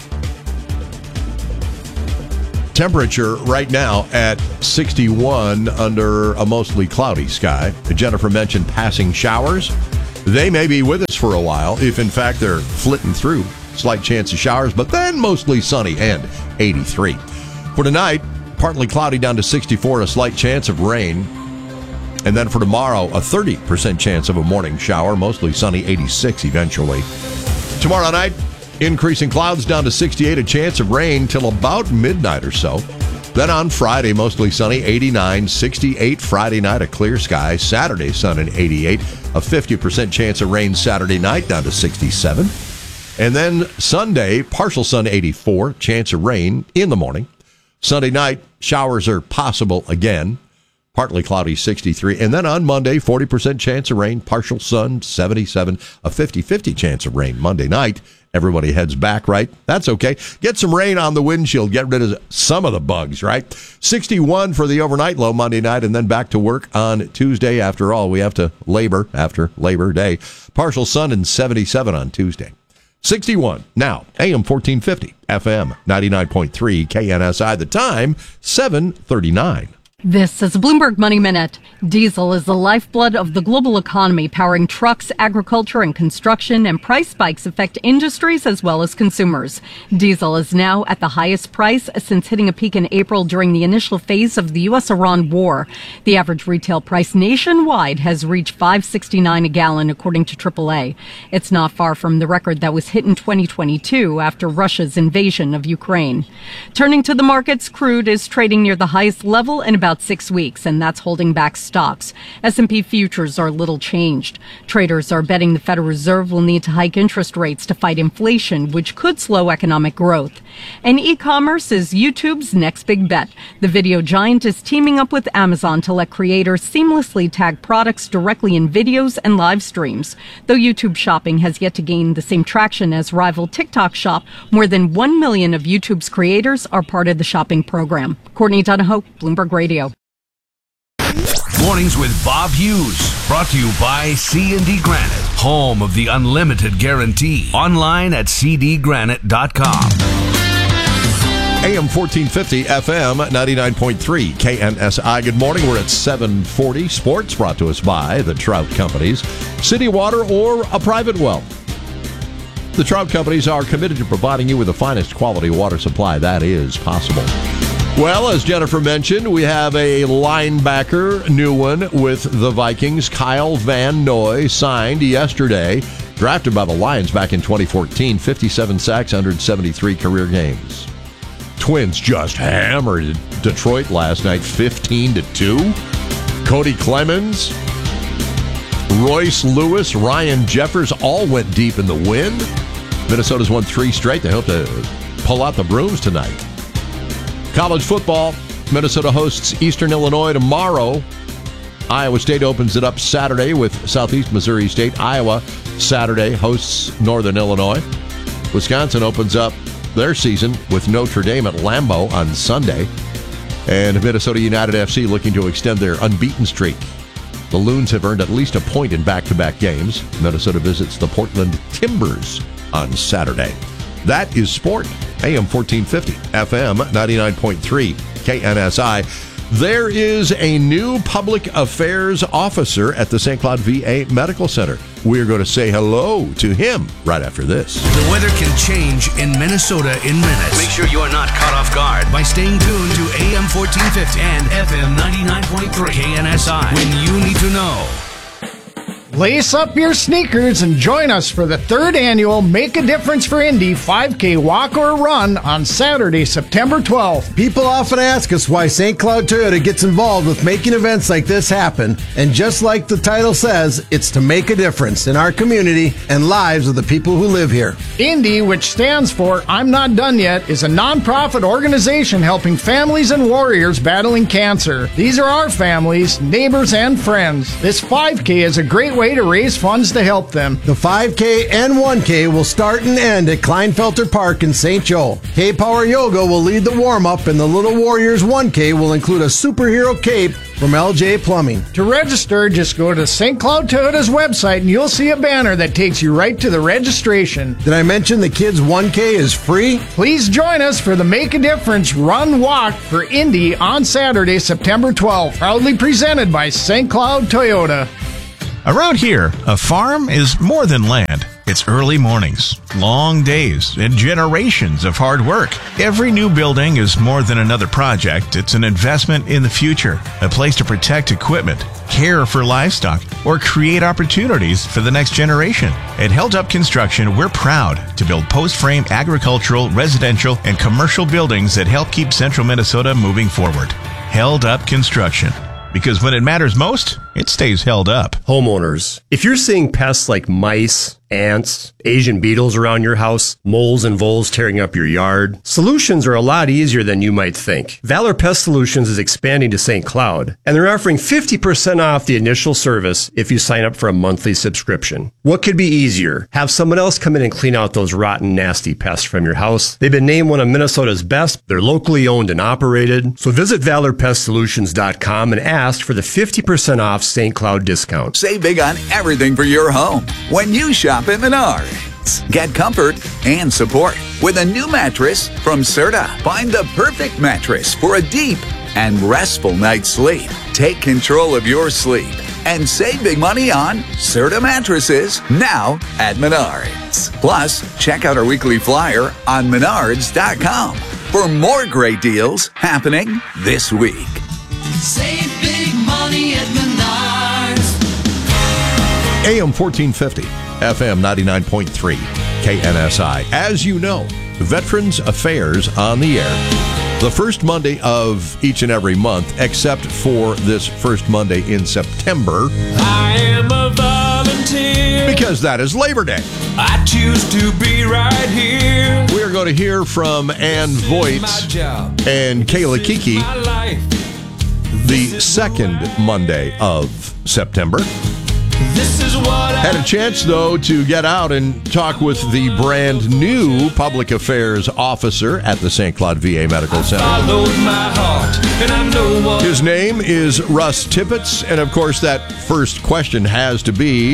Temperature right now at 61 under a mostly cloudy sky. Jennifer mentioned passing showers. They may be with us for a while if, in fact, they're flitting through. Slight chance of showers, but then mostly sunny and 83. For tonight, partly cloudy down to 64, a slight chance of rain. And then for tomorrow, a 30% chance of a morning shower, mostly sunny, 86 eventually. Tomorrow night, increasing clouds down to 68, a chance of rain till about midnight or so. Then on Friday, mostly sunny, 89, 68 Friday night, a clear sky. Saturday, sun and 88, a 50% chance of rain Saturday night, down to 67. And then Sunday, partial sun, 84, chance of rain in the morning. Sunday night, showers are possible again. Partly cloudy, 63. And then on Monday, 40% chance of rain, partial sun, 77, a 50-50 chance of rain Monday night. Everybody heads back, right? That's okay. Get some rain on the windshield. Get rid of some of the bugs, right? 61 for the overnight low Monday night, and then back to work on Tuesday. After all, we have to labor after Labor Day. Partial sun and 77 on Tuesday. 61 now, AM 1450, FM 99.3, KNSI. The time, 7:39. This is a Bloomberg Money Minute. Diesel is the lifeblood of the global economy, powering trucks, agriculture, and construction, and price spikes affect industries as well as consumers. Diesel is now at the highest price since hitting a peak in April during the initial phase of the U.S.-Iran war. The average retail price nationwide has reached $5.69 a gallon, according to AAA. It's not far from the record that was hit in 2022 after Russia's invasion of Ukraine. Turning to the markets, crude is trading near the highest level in about 6 weeks, and that's holding back stocks. S&P futures are little changed. Traders are betting the Federal Reserve will need to hike interest rates to fight inflation, which could slow economic growth. And e-commerce is YouTube's next big bet. The video giant is teaming up with Amazon to let creators seamlessly tag products directly in videos and live streams. Though YouTube Shopping has yet to gain the same traction as rival TikTok Shop, more than 1 million of YouTube's creators are part of the shopping program. Courtney Donahoe, Bloomberg Radio. Mornings with Bob Hughes, brought to you by C&D Granite, home of the unlimited guarantee. Online at cdgranite.com. AM 1450, FM 99.3, KNSI. Good morning. We're at 740. Sports brought to us by the Trout Companies, City Water, or a private well. The Trout Companies are committed to providing you with the finest quality water supply that is possible. Well, as Jennifer mentioned, we have a linebacker, new one with the Vikings, Kyle Van Noy, signed yesterday, drafted by the Lions back in 2014, 57 sacks, 173 career games. Twins just hammered Detroit last night, 15-2. Cody Clemens, Royce Lewis, Ryan Jeffers all went deep in the win. Minnesota's won 3 straight. They hope to pull out the brooms tonight. College football, Minnesota hosts Eastern Illinois tomorrow. Iowa State opens it up Saturday with Southeast Missouri State. Iowa Saturday hosts Northern Illinois. Wisconsin opens up their season with Notre Dame at Lambeau on Sunday. And Minnesota United FC looking to extend their unbeaten streak. The Loons have earned at least a point in back-to-back games. Minnesota visits the Portland Timbers on Saturday. That is sport. AM 1450, FM 99.3, KNSI. There is a new public affairs officer at the St. Cloud VA Medical Center. We're going to say hello to him right after this. The weather can change in Minnesota in minutes. Make sure you are not caught off guard by staying tuned to AM 1450 and FM 99.3 KNSI when you need to know. Lace up your sneakers and join us for the 3rd annual Make a Difference for Indy 5K Walk or Run on Saturday, September 12th. People often ask us why St. Cloud Toyota gets involved with making events like this happen. And just like the title says, it's to make a difference in our community and lives of the people who live here. Indy, which stands for I'm Not Done Yet, is a nonprofit organization helping families and warriors battling cancer. These are our families, neighbors, and friends. This 5K is a great way to raise funds to help them. The 5K and 1K will start and end at Kleinfelter Park in St. Joe. K-Power Yoga will lead the warm-up, and the Little Warriors 1K will include a superhero cape from LJ Plumbing. To register, just go to St. Cloud Toyota's website and you'll see a banner that takes you right to the registration. Did I mention the kids 1K is free? Please join us for the Make a Difference Run Walk for Indy on Saturday, September 12th. Proudly presented by St. Cloud Toyota. Around here, a farm is more than land. It's early mornings, long days, and generations of hard work. Every new building is more than another project. It's an investment in the future, a place to protect equipment, care for livestock, or create opportunities for the next generation. At Held Up Construction, we're proud to build post-frame agricultural, residential, and commercial buildings that help keep central Minnesota moving forward. Held Up Construction. Because when it matters most, it stays held up. Homeowners, if you're seeing pests like mice, ants, Asian beetles around your house, moles and voles tearing up your yard, solutions are a lot easier than you might think. Valor Pest Solutions is expanding to St. Cloud, and they're offering 50% off the initial service if you sign up for a monthly subscription. What could be easier? Have someone else come in and clean out those rotten, nasty pests from your house. They've been named one of Minnesota's best. They're locally owned and operated. So visit ValorPestSolutions.com and ask for the 50% off St. Cloud discount. Save big on everything for your home when you shop at Menards. Get comfort and support with a new mattress from Serta. Find the perfect mattress for a deep, and restful night's sleep. Take control of your sleep and save big money on Serta mattresses now at Menards. Plus, check out our weekly flyer on Menards.com for more great deals happening this week. Save big money at Menards. AM 1450, FM 99.3, KNSI. As you know, Veterans Affairs on the air the first Monday of each and every month, except for this first Monday in September. I am a volunteer. Because that is Labor Day. I choose to be right here. We are going to hear from Ann Voigt and Kayla Kiki the second Monday of September. This is what Had a chance, though, to get out and talk with the brand new public affairs officer at the St. Cloud VA Medical Center. My heart, and I know what His name is Russ Tippett, and of course that first question has to be...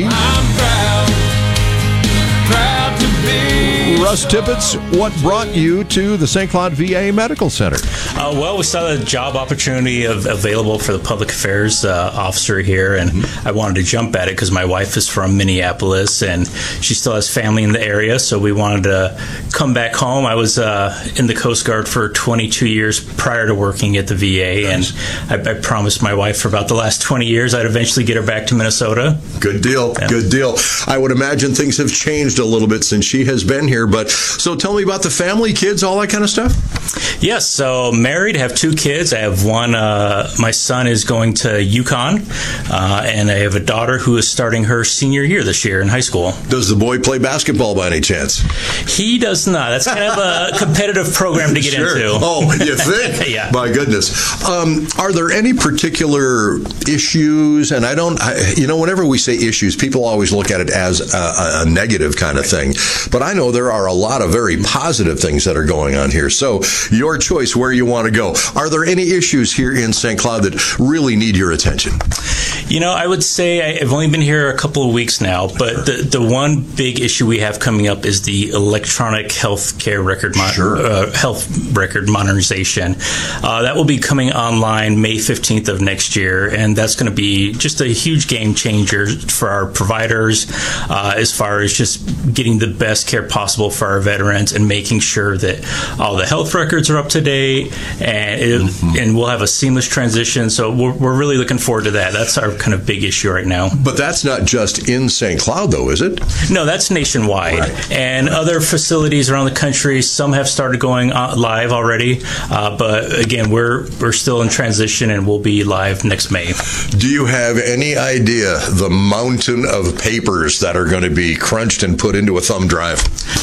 proud to be. Russ Tippett, what brought you to the St. Cloud VA Medical Center? Well, we saw the job opportunity available for the public affairs officer here, and I wanted to jump at it because my wife is from Minneapolis, and she still has family in the area, so we wanted to come back home. I was in the Coast Guard for 22 years prior to working at the VA, and I promised my wife for about the last 20 years I'd eventually get her back to Minnesota. Good deal, good deal. I would imagine things have changed a little bit since she has been here, but so tell me about the family, kids, all that kind of stuff. Yes, so married, have 2 kids. I have one, my son is going to UConn, and I have a daughter who is starting her senior year this year in high school. Does the boy play basketball by any chance? He does not. That's kind of a competitive program to get into. Oh, you think? Yeah. My goodness. Are there any particular issues? And whenever we say issues, people always look at it as a negative kind of thing. But I know there are a lot of very positive things that are going on here. So your choice where you want to go. Are there any issues here in St. Cloud that really need your attention? I would say I've only been here a couple of weeks now, but the one big issue we have coming up is the electronic health record health record modernization. That will be coming online May 15th of next year, and that's going to be just a huge game changer for our providers as far as just getting the best care possible for our veterans and making sure that all the health records are up to date, and we'll have a seamless transition. So we're really looking forward to that. That's our kind of big issue right now. But that's not just in St. Cloud, though, is it? No, that's nationwide. Right. And other facilities around the country, some have started going live already. But again, we're still in transition, and we'll be live next May. Do you have any idea the mountain of papers that are going to be crunched and put into a thumb drive?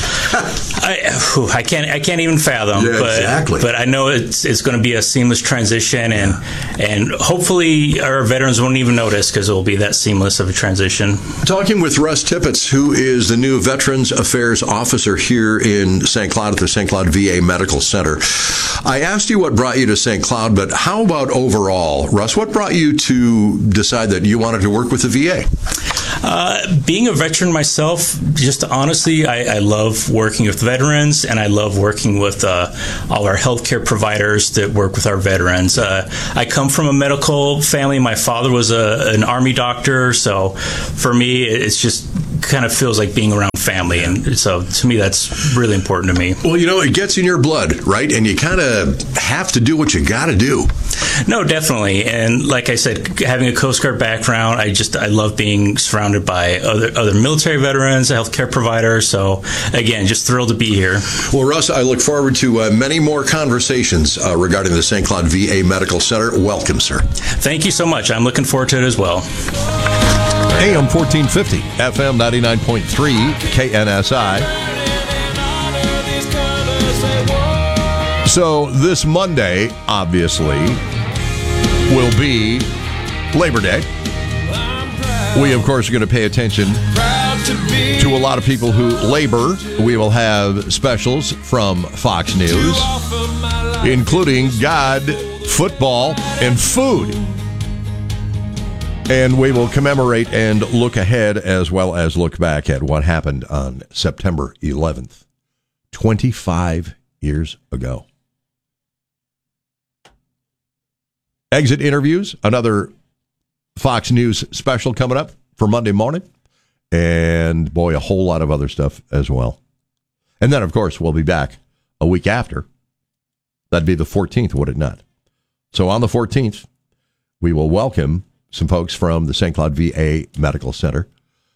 I can't even fathom. Yeah, exactly. But I know it's going to be a seamless transition, and hopefully our veterans won't even notice because it will be that seamless of a transition. Talking with Russ Tippett, who is the new Veterans Affairs Officer here in St. Cloud at the St. Cloud VA Medical Center. I asked you what brought you to St. Cloud, but how about overall? Russ, what brought you to decide that you wanted to work with the VA? Being a veteran myself, just honestly, I love working with veterans, and I love working with all our healthcare providers that work with our veterans. I come from a medical family. My father was an Army doctor, so for me, it's just kind of feels like being around family, and so to me, that's really important to me. Well, it gets in your blood, right? And you kind of have to do what you got to do. No, definitely. And like I said, having a Coast Guard background, I love being surrounded by other military veterans, healthcare providers. So again, just thrilled to be here. Well, Russ, I look forward to many more conversations regarding the St. Cloud VA Medical Center. Welcome, sir. Thank you so much. I'm looking forward to it as well. AM 1450, FM 99.3, KNSI. So this Monday, obviously, will be Labor Day. We, of course, are going to pay attention to a lot of people who labor. We will have specials from Fox News, including God, football, and food. And we will commemorate and look ahead as well as look back at what happened on September 11th, 25 years ago. Exit interviews, another Fox News special coming up for Monday morning. And, boy, a whole lot of other stuff as well. And then, of course, we'll be back a week after. That'd be the 14th, would it not? So on the 14th, we will welcome some folks from the St. Cloud VA Medical Center.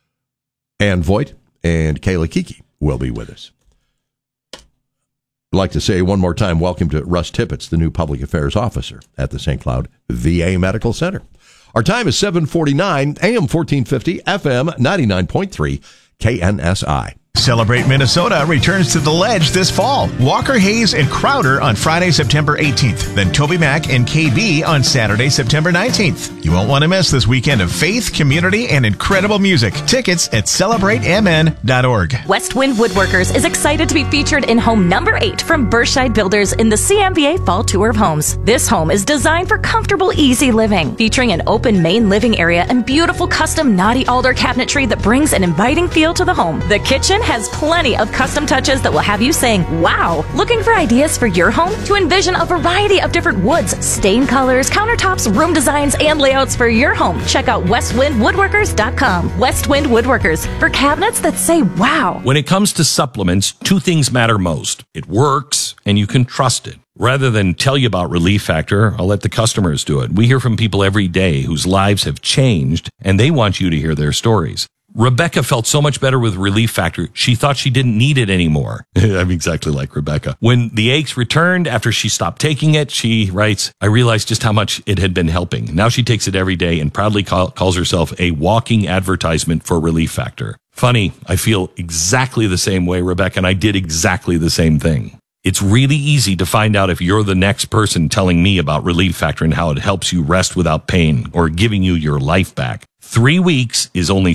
Ann Voigt and Kayla Kiki will be with us. I'd like to say one more time, welcome to Russ Tippett, the new public affairs officer at the St. Cloud VA Medical Center. Our time is 7:49, AM 1450, FM 99.3, KNSI. Celebrate Minnesota returns to the Ledge this fall. Walker Hayes and Crowder on Friday, September 18th. Then Toby Mac and KB on Saturday, September 19th. You won't want to miss this weekend of faith, community, and incredible music. Tickets at celebratemn.org. Westwind Woodworkers is excited to be featured in home number 8 from Berkshire Builders in the CMBA Fall Tour of Homes. This home is designed for comfortable, easy living, featuring an open main living area and beautiful custom knotty alder cabinetry that brings an inviting feel to the home. The kitchen has plenty of custom touches that will have you saying, wow. Looking for ideas for your home? To envision a variety of different woods, stain colors, countertops, room designs, and layouts for your home, check out westwindwoodworkers.com. Westwind Woodworkers, for cabinets that say wow. When it comes to supplements, 2 things matter most. It works, and you can trust it. Rather than tell you about Relief Factor, I'll let the customers do it. We hear from people every day whose lives have changed, and they want you to hear their stories. Rebecca felt so much better with Relief Factor, she thought she didn't need it anymore. I'm exactly like Rebecca. When the aches returned after she stopped taking it, she writes, I realized just how much it had been helping. Now she takes it every day and proudly calls herself a walking advertisement for Relief Factor. Funny, I feel exactly the same way, Rebecca, and I did exactly the same thing. It's really easy to find out if you're the next person telling me about Relief Factor and how it helps you rest without pain or giving you your life back. 3 weeks is only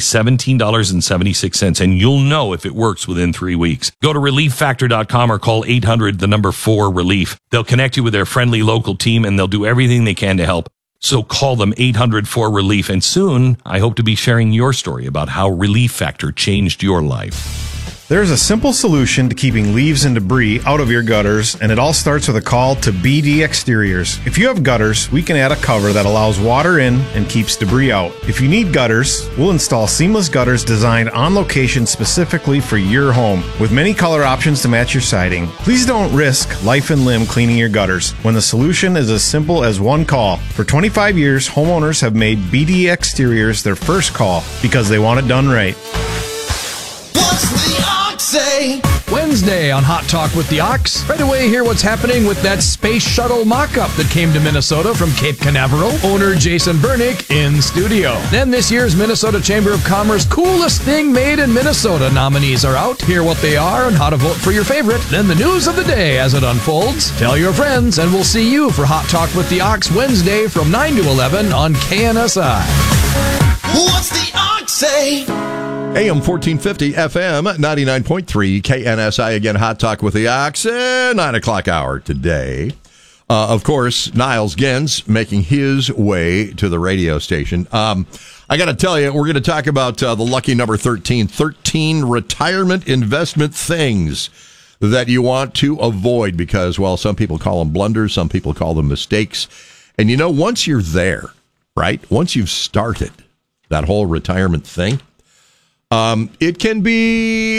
$17.76, and you'll know if it works within 3 weeks. Go to ReliefFactor.com or call 800-4-RELIEF. They'll connect you with their friendly local team, and they'll do everything they can to help. So call them 800-4-RELIEF, and soon I hope to be sharing your story about how Relief Factor changed your life. There's a simple solution to keeping leaves and debris out of your gutters, and it all starts with a call to BD Exteriors. If you have gutters, we can add a cover that allows water in and keeps debris out. If you need gutters, we'll install seamless gutters designed on location specifically for your home, with many color options to match your siding. Please don't risk life and limb cleaning your gutters when the solution is as simple as one call. For 25 years, homeowners have made BD Exteriors their first call because they want it done right. What's the Ox say? Wednesday on Hot Talk with the Ox. Right away, hear what's happening with that space shuttle mock-up that came to Minnesota from Cape Canaveral. Owner Jason Bernick in studio. Then this year's Minnesota Chamber of Commerce Coolest Thing Made in Minnesota nominees are out. Hear what they are and how to vote for your favorite. Then the news of the day as it unfolds. Tell your friends, and we'll see you for Hot Talk with the Ox Wednesday from 9 to 11 on KNSI. What's the Ox say? AM 1450, FM 99.3, KNSI. Again, Hot Talk with the Ox, 9 o'clock hour today. Of course, Niles Gens making his way to the radio station. I got to tell you, we're going to talk about the lucky number 13, 13 retirement investment things that you want to avoid because, well, some people call them blunders, some people call them mistakes. And you know, once you're there, right, once you've started that whole retirement thing, it can be